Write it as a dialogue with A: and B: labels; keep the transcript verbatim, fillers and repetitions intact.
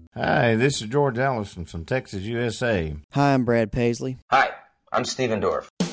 A: Hi, this is George Allison from Texas, U S A.
B: Hi, I'm Brad Paisley.
C: Hi, I'm Stephen Dorff.